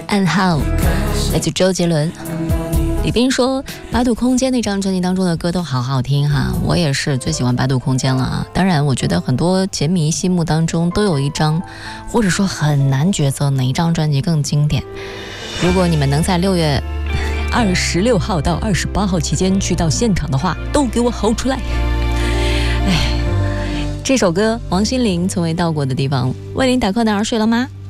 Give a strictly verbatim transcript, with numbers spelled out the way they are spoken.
暗号，来自周杰伦。李斌说八度空间那张专辑当中的歌都好好听哈，我也是最喜欢八度空间了啊。当然我觉得很多杰迷心目当中都有一张，或者说很难抉择哪一张专辑更经典。如果你们能在六月二十六号到二十八号期间去到现场的话，都给我吼出来。哎，这首歌王心凌从未到过的地方。为您打扣男儿睡了吗？